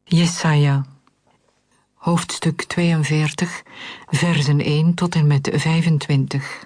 Jesaja, hoofdstuk 42, versen 1 tot en met 25.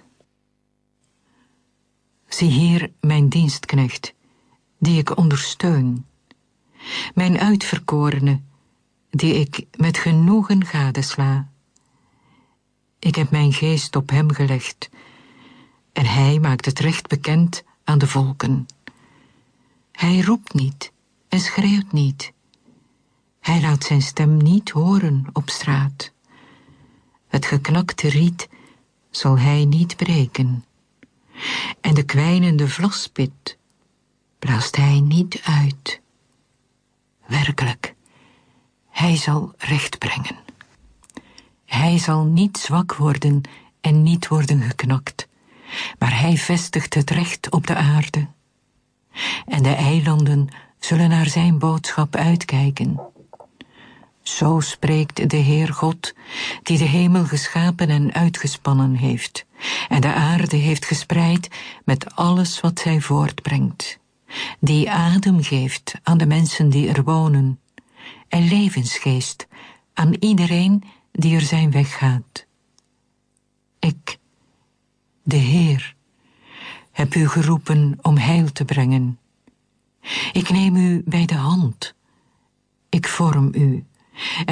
Zie hier mijn dienstknecht, die ik ondersteun, mijn uitverkorene, die ik met genoegen gadesla. Ik heb mijn geest op hem gelegd, en hij maakt het recht bekend aan de volken. Hij roept niet en schreeuwt niet. Hij laat zijn stem niet horen op straat. Het geknakte riet zal hij niet breken. En de kwijnende vlaspit blaast hij niet uit. Werkelijk, hij zal recht brengen. Hij zal niet zwak worden en niet worden geknakt, maar hij vestigt het recht op de aarde. En de eilanden zullen naar zijn boodschap uitkijken. Zo spreekt de Heer God, die de hemel geschapen en uitgespannen heeft, en de aarde heeft gespreid met alles wat zij voortbrengt, die adem geeft aan de mensen die er wonen, en levensgeest aan iedereen die er zijn weg gaat. Ik, de Heer, heb u geroepen om heil te brengen. Ik neem u bij de hand. Ik vorm u